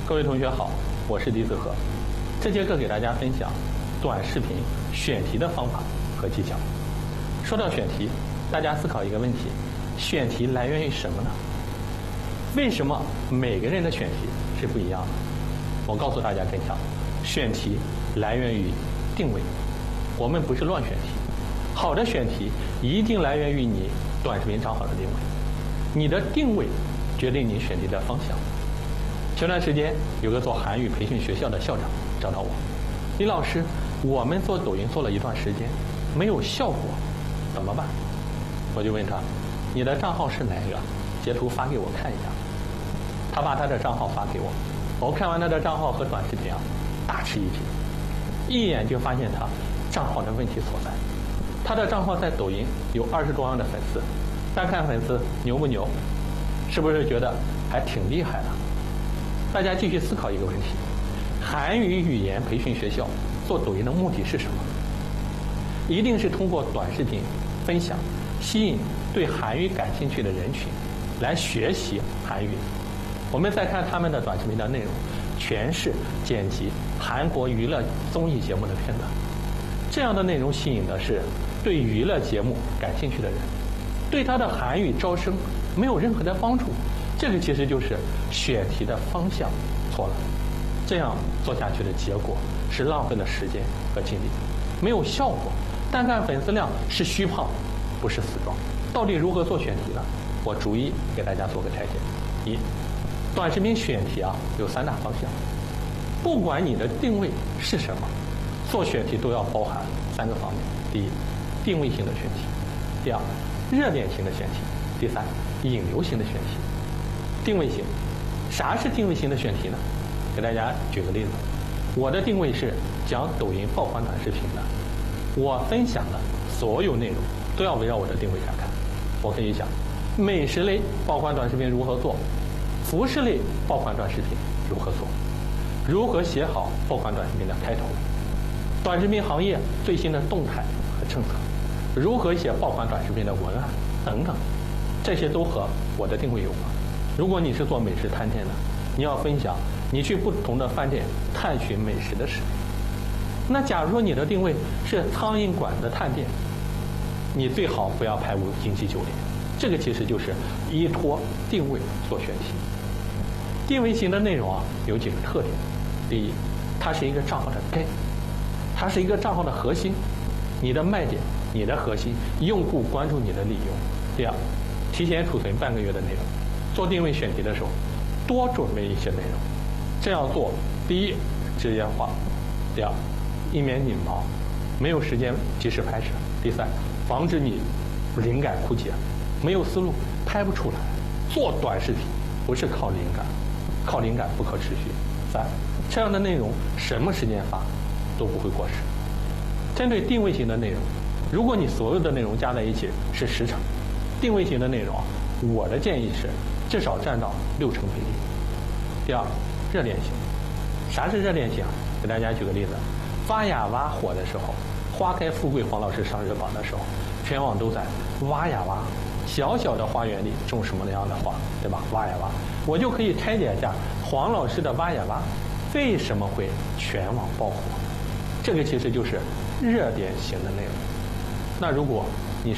各位同学好，我是李子和。这节课给大家分享短视频选题的方法和技巧。说到选题，大家思考一个问题：选题来源于什么呢？为什么每个人的选题是不一样的？我告诉大家真相，选题来源于定位。我们不是乱选题，好的选题一定来源于你短视频账号的定位。你的定位决定你选题的方向。前段时间有个做韩语培训学校的校长找到我，李老师，我们做抖音做了一段时间，没有效果，怎么办？我就问他，你的账号是哪个？截图发给我看一下。他把他的账号发给我，我看完他的账号和短视频大吃一惊，一眼就发现他账号的问题所在。他的账号在抖音有20多万的粉丝，单看粉丝牛不牛？是不是觉得还挺厉害的？大家继续思考一个问题：韩语语言培训学校做抖音的目的是什么？一定是通过短视频分享，吸引对韩语感兴趣的人群来学习韩语。我们再看他们的短视频的内容，全是剪辑韩国娱乐综艺节目的片段。这样的内容吸引的是对娱乐节目感兴趣的人，对他的韩语招生没有任何的帮助。这个其实就是选题的方向错了，这样做下去的结果是浪费了时间和精力，没有效果。单看粉丝量是虚胖，不是死壮。到底如何做选题呢？我逐一给大家做个拆解。一，短视频选题有3大方向，不管你的定位是什么，做选题都要包含3个方面。第一，定位型的选题；第二，热点型的选题；第三，引流型的选题。定位型，啥是定位型的选题呢？给大家举个例子，我的定位是讲抖音爆款短视频的，我分享的所有内容都要围绕我的定位展开。我可以讲美食类爆款短视频如何做，服饰类爆款短视频如何做，如何写好爆款短视频的开头，短视频行业最新的动态和政策，如何写爆款短视频的文案等等，这些都和我的定位有关。如果你是做美食探店的，你要分享你去不同的饭店探寻美食的视频。那假如说你的定位是苍蝇馆子探店，你最好不要拍5星级酒店。这个其实就是依托定位做选题。定位型的内容有几个特点：第一，它是一个账号的根，它是一个账号的核心，你的卖点，你的核心，用户关注你的理由。第二，提前储存半个月的内容。做定位选题的时候，多准备一些内容。这样做，第一，直接化；第二，以免你忙，没有时间及时拍摄；第三，防止你灵感枯竭，没有思路拍不出来。做短视频不是靠灵感，靠灵感不可持续。三，这样的内容什么时间发都不会过时。针对定位型的内容，如果你所有的内容加在一起是10成，定位型的内容我的建议是至少占到60%比例。第二，热点型。啥是热点型？给大家举个例子，挖呀挖火的时候，花开富贵黄老师上热榜的时候，全网都在挖呀挖，小小的花园里种什么样的花，对吧？挖呀挖，我就可以拆解一下黄老师的挖呀挖为什么会全网爆火。这个其实就是热点型的内容。那如果